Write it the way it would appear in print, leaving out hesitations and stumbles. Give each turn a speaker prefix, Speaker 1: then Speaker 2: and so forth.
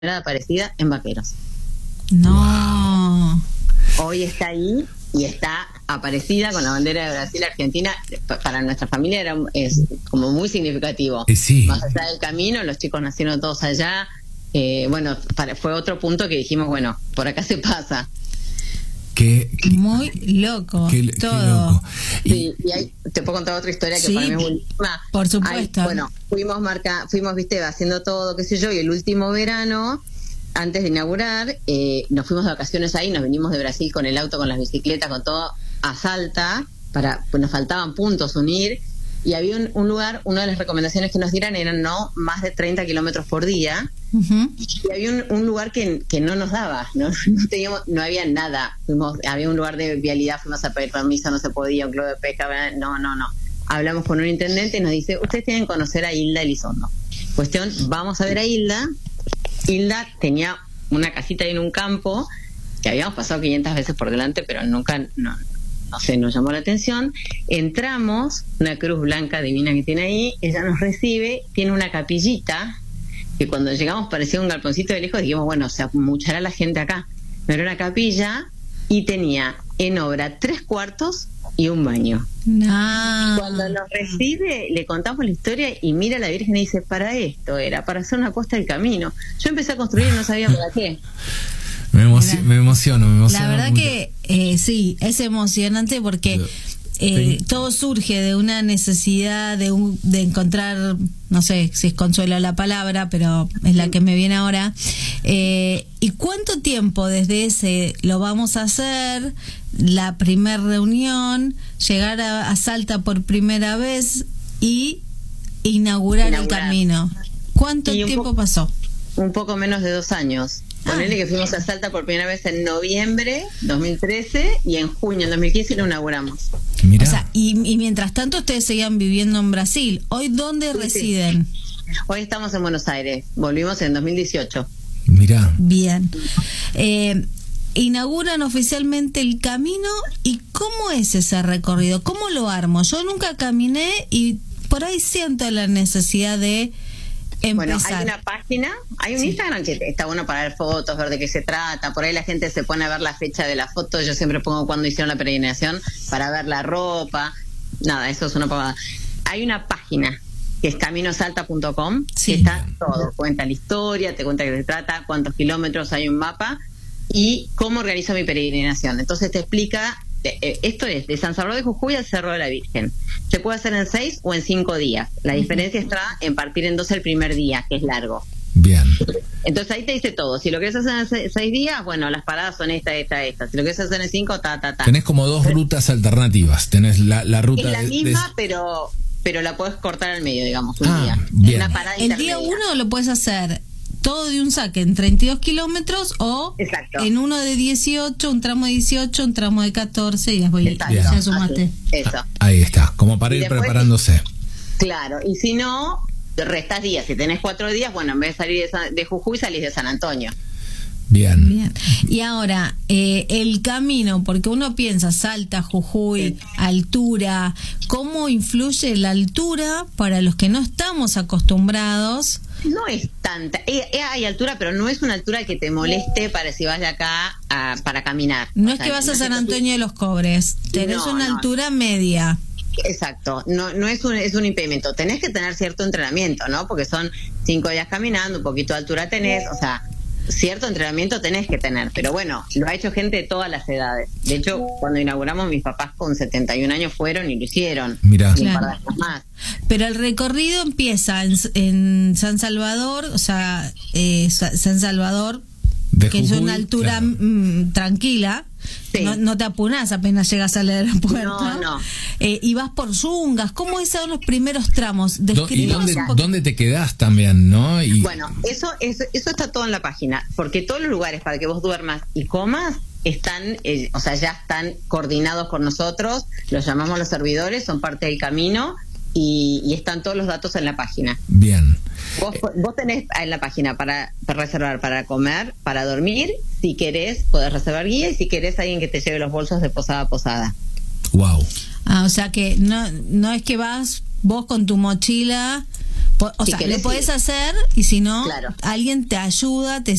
Speaker 1: Aparecida en Vaqueros.
Speaker 2: No.
Speaker 1: Hoy está ahí y está Aparecida con la bandera de Brasil, Argentina. Para nuestra familia es como muy significativo.
Speaker 3: Sí.
Speaker 1: Más allá del camino, los chicos nacieron todos allá. Fue otro punto que dijimos, bueno, por acá se pasa.
Speaker 2: Muy loco.
Speaker 3: Qué loco.
Speaker 1: Sí, y ahí te puedo contar otra historia que para mí es buenísima.
Speaker 2: Por supuesto.
Speaker 1: Fuimos, viste, haciendo todo, qué sé yo, y el último verano, antes de inaugurar, nos fuimos de vacaciones ahí, nos vinimos de Brasil con el auto, con las bicicletas, con todo, a Salta, pues nos faltaban puntos unir, y había un lugar, una de las recomendaciones que nos dieran eran no más de 30 kilómetros por día.
Speaker 2: Uh-huh.
Speaker 1: Y había un lugar que no nos daba, no había nada. Había un lugar de vialidad, fuimos a pedir permiso, no se podía, un club de pesca, no. Hablamos con un intendente y nos dice, ustedes tienen que conocer a Hilda Elizondo. Cuestión, vamos a ver a Hilda. Hilda tenía una casita ahí en un campo que habíamos pasado 500 veces por delante, pero nunca, no sé, nos llamó la atención. Entramos, una cruz blanca divina que tiene ahí, ella nos recibe, tiene una capillita que cuando llegamos parecía un galponcito de lejos, dijimos, bueno, se amuchará la gente acá. Pero era una capilla y tenía en obra 3 cuartos y un baño.
Speaker 2: No.
Speaker 1: Cuando nos recibe, le contamos la historia y mira a la Virgen y dice, para esto era, para hacer una posta del camino. Yo empecé a construir y no sabía para qué.
Speaker 3: Me emociono.
Speaker 2: La verdad
Speaker 3: mucho.
Speaker 2: que sí, es emocionante porque todo surge de una necesidad de encontrar, no sé si es consuelo la palabra, pero es la que me viene ahora. ¿Y cuánto tiempo desde ese lo vamos a hacer, la primer reunión, llegar a Salta por primera vez y inaugurar el camino? ¿Cuánto tiempo pasó?
Speaker 1: Un poco menos de 2 años. Ponele que fuimos a Salta por primera vez en noviembre 2013 y en junio 2015 lo inauguramos.
Speaker 3: Mirá.
Speaker 2: O sea, y mientras tanto ustedes seguían viviendo en Brasil. ¿Hoy dónde residen?
Speaker 1: Hoy estamos en Buenos Aires. Volvimos en 2018.
Speaker 3: Mirá.
Speaker 2: Bien. Inauguran oficialmente el camino. ¿Y cómo es ese recorrido? ¿Cómo lo armo? Yo nunca caminé y por ahí siento la necesidad de empezar.
Speaker 1: Bueno, hay una página, hay un Instagram que está bueno para ver fotos, ver de qué se trata. Por ahí la gente se pone a ver la fecha de la foto. Yo siempre pongo cuando hicieron la peregrinación para ver la ropa. Nada, eso es una pavada. Hay una página que es caminosalta.com, que está todo. Cuenta la historia, te cuenta de qué se trata, cuántos kilómetros, hay un mapa y cómo organizo mi peregrinación. Entonces te explica, esto es de San Salvador de Jujuy al Cerro de la Virgen. Se puede hacer en 6 o en 5 días. La diferencia está en partir en 2 el primer día, que es largo.
Speaker 3: Bien.
Speaker 1: Entonces ahí te dice todo. Si lo querés hacer en 6 días, bueno, las paradas son esta. Si lo querés hacer en 5,
Speaker 3: Tenés como 2 rutas alternativas. Tenés la ruta...
Speaker 1: Es la misma, pero la podés cortar al medio, digamos, un día.
Speaker 3: Bien.
Speaker 1: Una parada
Speaker 2: el día 1 lo puedes hacer todo de un saque en 32 kilómetros o en uno de 18, un tramo de 18, un tramo de 14 y después ya sumaste.
Speaker 1: Eso.
Speaker 3: Ahí está, como para ir preparándose.
Speaker 1: Claro, y si no, restas días. Si tenés 4 días, bueno, en vez de salir de Jujuy, salís de San Antonio.
Speaker 3: Bien.
Speaker 2: Y ahora, el camino, porque uno piensa Salta, Jujuy, altura, ¿cómo influye la altura para los que no estamos acostumbrados?
Speaker 1: No es tanta, hay altura, pero no es una altura que te moleste para si vas de acá para caminar.
Speaker 2: No es que vas a San Antonio de los Cobres, tenés una altura media.
Speaker 1: Exacto, no es un impedimento. Tenés que tener cierto entrenamiento, ¿no? Porque son 5 días caminando, un poquito de altura tenés, o sea, cierto entrenamiento tenés que tener, pero bueno, lo ha hecho gente de todas las edades. De hecho, cuando inauguramos, mis papás con 71 años fueron y lo hicieron.
Speaker 3: Mirá.
Speaker 2: Claro.
Speaker 1: Más.
Speaker 2: Pero el recorrido empieza en San Salvador, o sea, San Salvador,
Speaker 3: de
Speaker 2: que
Speaker 3: Jujuy,
Speaker 2: es una altura tranquila.
Speaker 1: Sí.
Speaker 2: No te apunás apenas llegas al aeropuerto.
Speaker 1: No.
Speaker 2: Y vas por Zungas. ¿Cómo son los primeros tramos?
Speaker 3: ¿Y dónde te quedás también, no?
Speaker 1: Bueno, eso está todo en la página, porque todos los lugares para que vos duermas y comas están, ya están coordinados con nosotros, los llamamos los servidores, son parte del camino y están todos los datos en la página.
Speaker 3: Bien.
Speaker 1: Vos tenés en la página para reservar, para comer, para dormir. Si querés, podés reservar guía, y si querés, alguien que te lleve los bolsos de posada a posada.
Speaker 3: Wow.
Speaker 2: O sea que no es que vas vos con tu mochila, O sea, lo podés hacer y si no,
Speaker 1: Claro.
Speaker 2: alguien te ayuda, te